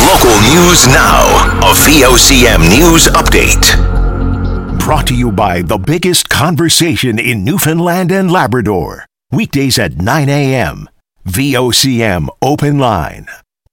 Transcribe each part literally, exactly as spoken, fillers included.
Local news now. A V O C M News Update. Brought to you by the biggest conversation in Newfoundland and Labrador. Weekdays at nine a.m. V O C M Open Line.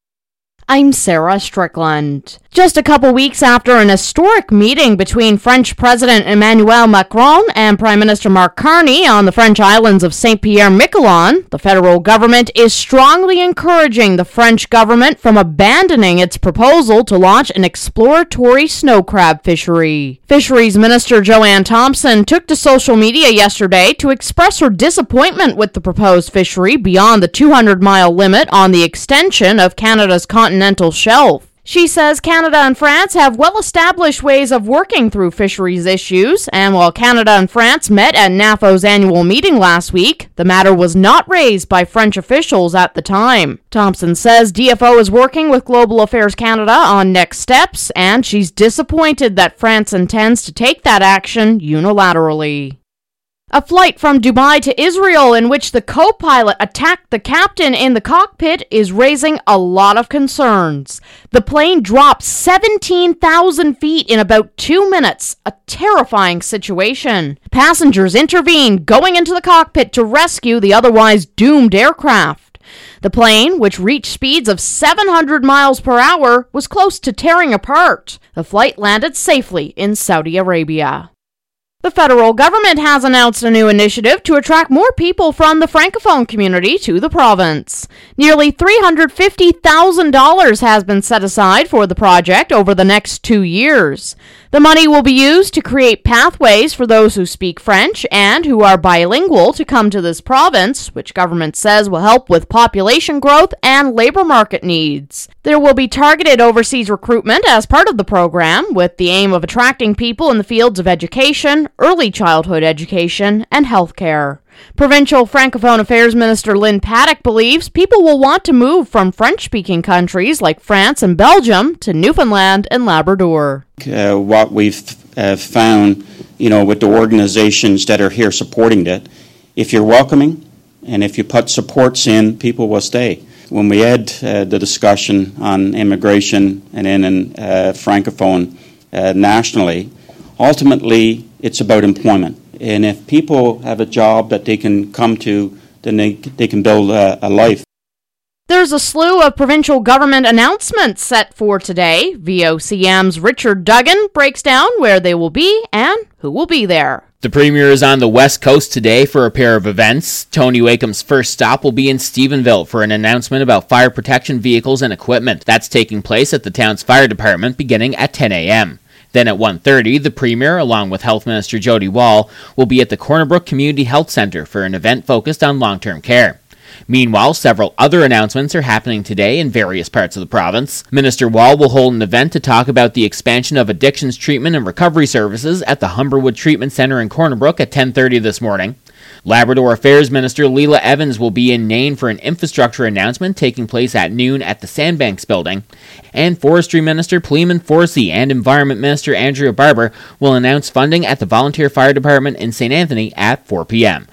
I'm Sarah Strickland. Just a couple weeks after an historic meeting between French President Emmanuel Macron and Prime Minister Mark Carney on the French islands of Saint-Pierre-Miquelon, the federal government is strongly encouraging the French government from abandoning its proposal to launch an exploratory snow crab fishery. Fisheries Minister Joanne Thompson took to social media yesterday to express her disappointment with the proposed fishery beyond the two hundred mile limit on the extension of Canada's continental shelf. She says Canada and France have well-established ways of working through fisheries issues, and while Canada and France met at NAFO's annual meeting last week, the matter was not raised by French officials at the time. Thompson says D F O is working with Global Affairs Canada on next steps, and she's disappointed that France intends to take that action unilaterally. A flight from Dubai to Israel in which the co-pilot attacked the captain in the cockpit is raising a lot of concerns. The plane dropped seventeen thousand feet in about two minutes, a terrifying situation. Passengers intervened, going into the cockpit to rescue the otherwise doomed aircraft. The plane, which reached speeds of seven hundred miles per hour, was close to tearing apart. The flight landed safely in Saudi Arabia. The federal government has announced a new initiative to attract more people from the Francophone community to the province. Nearly three hundred fifty thousand dollars has been set aside for the project over the next two years. The money will be used to create pathways for those who speak French and who are bilingual to come to this province, which government says will help with population growth and labor market needs. There will be targeted overseas recruitment as part of the program, with the aim of attracting people in the fields of education, early childhood education, and healthcare. Provincial Francophone Affairs Minister Lynn Paddock believes people will want to move from French-speaking countries like France and Belgium to Newfoundland and Labrador. Uh, what we've uh, found, you know, with the organizations that are here supporting it, if you're welcoming and if you put supports in, people will stay. When we had uh, the discussion on immigration and then in uh, Francophone uh, nationally, ultimately it's about employment. And if people have a job that they can come to, then they, they can build a, a life. There's a slew of provincial government announcements set for today. V O C M's Richard Duggan breaks down where they will be and who will be there. The Premier is on the West Coast today for a pair of events. Tony Wakeham's first stop will be in Stephenville for an announcement about fire protection vehicles and equipment. That's taking place at the town's fire department beginning at ten a.m. Then at one thirty, the Premier, along with Health Minister Jody Wall, will be at the Corner Brook Community Health Centre for an event focused on long-term care. Meanwhile, several other announcements are happening today in various parts of the province. Minister Wall will hold an event to talk about the expansion of addictions treatment and recovery services at the Humberwood Treatment Centre in Corner Brook at ten thirty this morning. Labrador Affairs Minister Leela Evans will be in Nain for an infrastructure announcement taking place at noon at the Sandbanks building. And Forestry Minister Pleeman Forsey and Environment Minister Andrea Barber will announce funding at the Volunteer Fire Department in Saint Anthony at four p.m.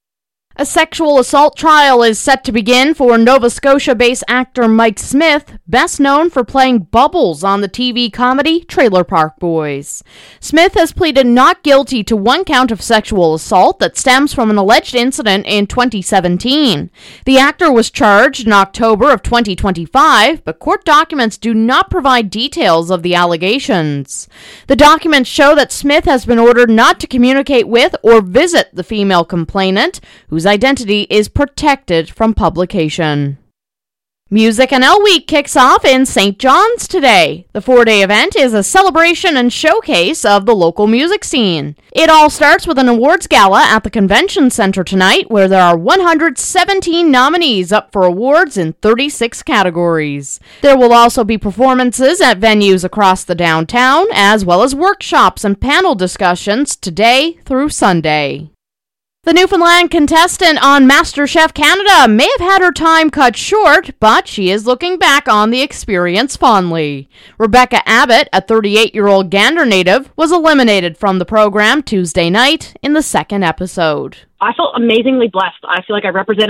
A sexual assault trial is set to begin for Nova Scotia-based actor Mike Smith, best known for playing Bubbles on the T V comedy Trailer Park Boys. Smith has pleaded not guilty to one count of sexual assault that stems from an alleged incident in twenty seventeen. The actor was charged in October of twenty twenty-five, but court documents do not provide details of the allegations. The documents show that Smith has been ordered not to communicate with or visit the female complainant, whose identity is protected from publication. Music and L Week kicks off in Saint John's today. The four-day event is a celebration and showcase of the local music scene. It all starts with an awards gala at the Convention Center tonight, where there are one hundred seventeen nominees up for awards in thirty-six categories. There will also be performances at venues across the downtown, as well as workshops and panel discussions today through Sunday. The Newfoundland contestant on MasterChef Canada may have had her time cut short, but she is looking back on the experience fondly. Rebecca Abbott, a thirty-eight-year-old Gander native, was eliminated from the program Tuesday night in the second episode. I felt amazingly blessed. I feel like I represented